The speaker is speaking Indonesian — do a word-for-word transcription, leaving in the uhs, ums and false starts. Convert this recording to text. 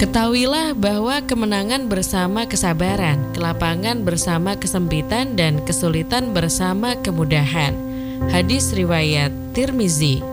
Ketahuilah bahwa kemenangan bersama kesabaran, kelapangan bersama kesempitan, dan kesulitan bersama kemudahan. Hadis riwayat Tirmizi.